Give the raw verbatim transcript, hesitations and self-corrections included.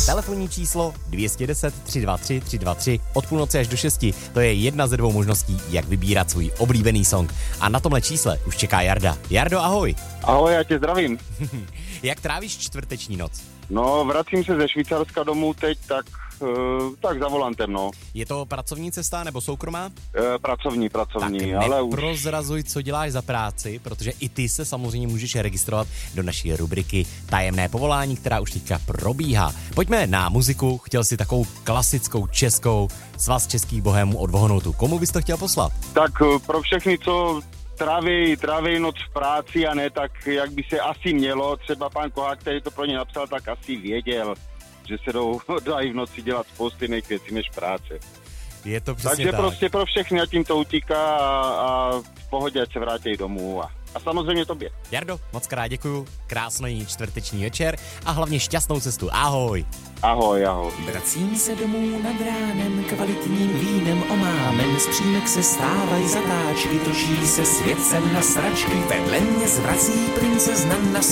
Telefonní číslo dvě stě deset, tři dva tři, tři dva tři od půlnoci až do šesti. To je jedna ze dvou možností, jak vybírat svůj oblíbený song. A na tomhle čísle už čeká Jarda. Jardo, ahoj. Ahoj, já tě zdravím. Jak trávíš čtvrteční noc? No, vracím se ze Švýcarska domů teď, tak, uh, tak za volantem, no. Je to pracovní cesta nebo soukromá? Uh, pracovní, pracovní, tak ale už... neprozrazuj, co děláš za práci, protože i ty se samozřejmě můžeš registrovat do naší rubriky Tajemné povolání, která už teďka probíhá. Pojďme na muziku, chtěl si takovou klasickou českou Svaz českých bohémů od Vohonotu. Komu bys to chtěl poslat? Tak uh, pro všechny, co tráví, tráví noc v práci a ne tak, jak by se asi mělo. Třeba pan Kohák, který to pro ně napsal, tak asi věděl, že se jdou, dají v noci dělat spousty jiných věcí než práce. Je to přesně Takže tak. prostě pro všechny, ať jim to utíká a, a v pohodě, ať se vrátí domů a, a samozřejmě tobě. Jardo, moc krát děkuju, krásný čtvrteční večer a hlavně šťastnou cestu. Ahoj. Ahoj, ahoj. Vracím se domů nad ránem, kvalitním vínem omámen, z přímek se stávají zatáčky, točí se svět sem na sračky, vedle mě zvrací princezna na